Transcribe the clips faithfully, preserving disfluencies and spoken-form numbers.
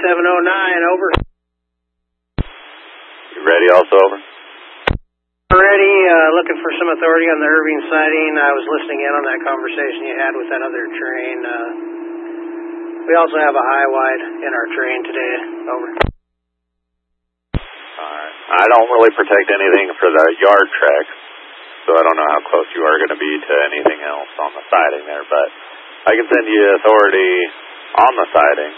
seven oh nine, over. You ready also, over? Ready, uh, looking for some authority on the Irving sighting. I was listening in on that conversation you had with that other train. Uh, we also have a high-wide in our train today, over. Alright. I don't really protect anything for the yard track, so I don't know how close you are going to be to anything else on the siding there, but I can send you authority on the siding.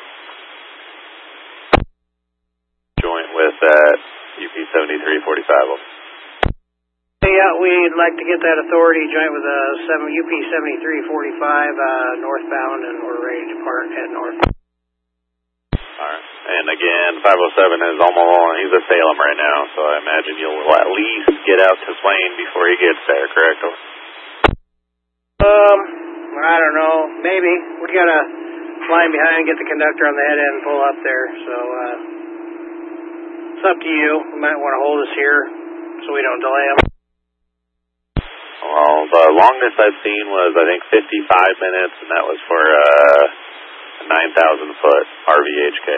Joint with that U P seventy-three forty-five. Yeah, we'd like to get that authority joint with a seven, U P seventy-three forty-five uh, northbound, and we're ready to depart, head north. Alright. And again, five oh seven is almost, he's at Salem right now, so I imagine you'll at least get out to Swain before he gets there, correct? Um, I don't know, maybe. We gotta line behind, get the conductor on the head end and pull up there, so, uh, it's up to you. We might want to hold us here so we don't delay them. Well, the longest I've seen was, I think, fifty-five minutes, and that was for uh, a nine thousand foot R V H K.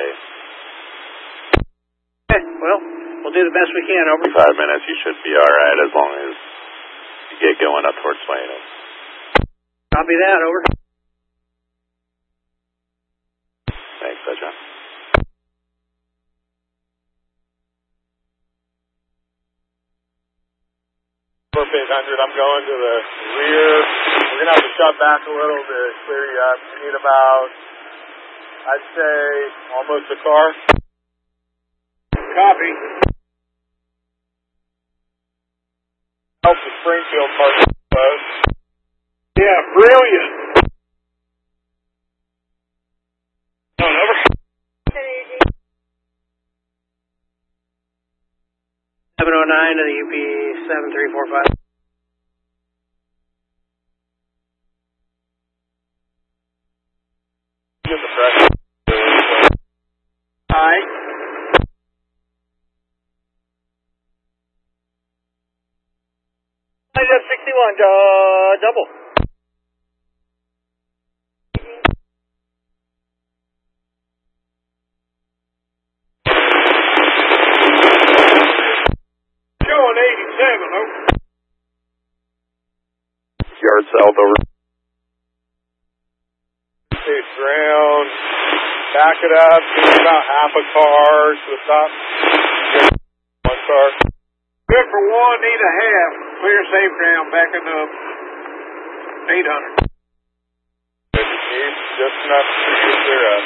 Okay, well, we'll do the best we can, over. Five minutes, you should be alright as long as you get going up towards Swain. Copy that, over. Thanks, John. eight hundred, I'm going to the rear. We're going to have to shut back a little to clear you up. You need about, I'd say, almost a car. Copy. Help the Springfield parking close. Yeah, brilliant. On over. seven oh nine to the U P seven three four five. Get the pressure. Aye. I got sixty-one, uh, double. Showing eighty-seven, over. Yard south, over. Chase ground, back it up, give about half a car to the top. One car. Good for one, need a half. Clear safe ground, backing up. eight hundred. Need just enough to get clear up.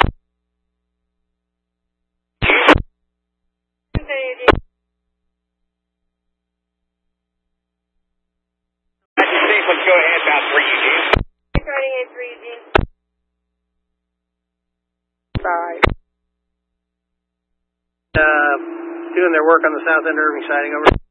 Let's go ahead about three, Eugene. Starting at three, Eugene. Bye. Uh, doing their work on the south end Irving siding, over.